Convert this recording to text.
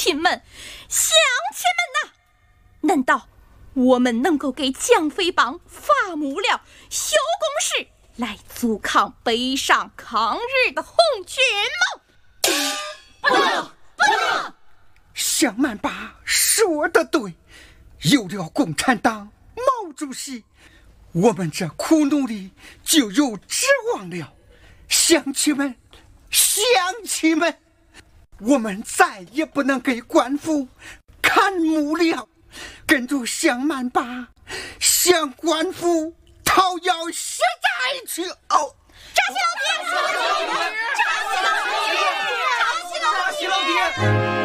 亲们，乡亲们呐，难道我们能够给蒋匪帮伐木料、修工事，来阻抗北上抗日的红军吗？ 不能，不能！ 向曼巴说得对，有了共产党毛主席，我们这苦努力就有指望了。乡亲们，乡亲们，我们再也不能给官府砍木料，跟着向曼巴向官府讨要实在去哦！ 扎西老爹，扎西老爹，扎西老爹，扎西老爹。